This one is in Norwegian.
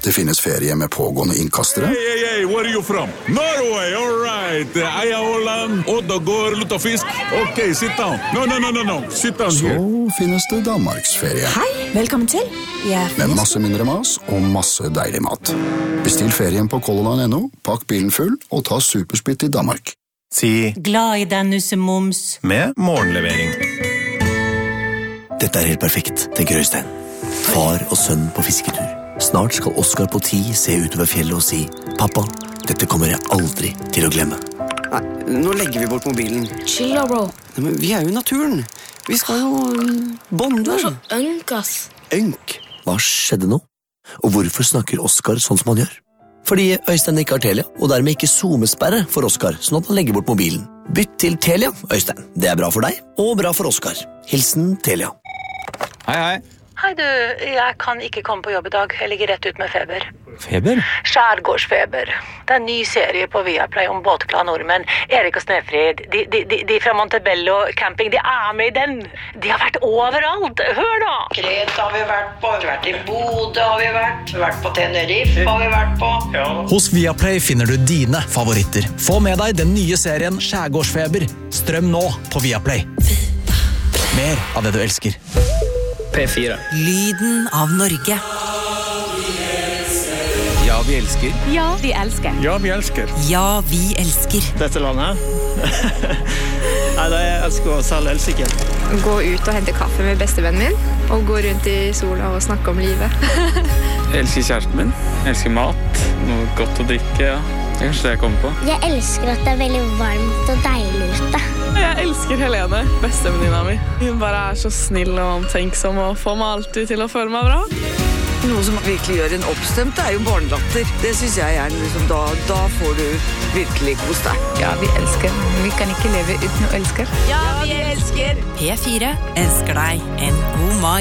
Det finnes ferie med pågående innkastere. Hey, where are you from? Norway, all right. Eia Holland, Oddagård, Luttafisk. Okay, sit down. No. Sit down here. Så finnes det Danmarksferie. Hei, velkommen til. Med masse mindre mas og masse deilig mat. Bestill ferien på colorline.no, pakk bilen full og ta supersplitt til Danmark. Si glad I den Nussemums med morgenlevering. Dette helt perfekt, tenker Øystein. Far og sønn på fisketur. Snart skal Oskar på 10 se utover fjellet og si «Pappa, dette kommer jeg aldri til å glemme». Nei, nå legger vi bort mobilen. Chill da, bro. Nei, men vi jo I naturen. Vi skal jo bonde. Så ønk, ass. Ønk? Hva skjedde nå? Og hvorfor snakker Oskar sånn som han gjør? Fordi Øystein ikke har Telia, og dermed ikke zoomesperre for Oskar, sånn at han legger bort mobilen. Bytt til Telia, Øystein. Det bra for deg, og bra for Oskar. Hilsen Telia. Hei. Hei du, jeg kan ikke komme på jobb I dag. Jeg ligger rett ut med feber. Feber? Skjærgårdsfeber. Det en ny serie på Viaplay om båtglade nordmenn. Erik og Snefrid, de fra Montebello camping, de med I den. De har vært overalt. Hør da! Kreta har vi vært på, vi har vært I Bodø har vi vært på Tenerife har vi vært på. Ja. Hos Viaplay finner du dine favoritter. Få med deg den nye serien Skjærgårdsfeber. Strøm nå på Viaplay. Mer av det du elsker. P4. Lyden av Norge. Ja, vi elsker. Ja, vi elsker. Ja, vi elsker. Ja, vi elsker. Dette landet? Nei, det elsker å selge elsikker. Gå ut og hente kaffe med bestevennen min, og gå rundt I sola og snakke om livet. Jeg elsker kjæresten min. Jeg elsker mat. Noe godt å drikke, ja. Det kanskje det jeg kommer på. Jeg elsker at det veldig varmt og deilig ute. Jeg elsker Helene, bestevenninna mi. Hun bare så snill og omtenksom og får meg alltid til å føle meg bra. Noe som virkelig gjør en oppstemt jo barnelatter. Det synes jeg liksom, da får du virkelig kos deg. Ja, vi elsker. Vi kan ikke leve uten å elske. Ja, vi elsker. P4 elsker deg. En god mai.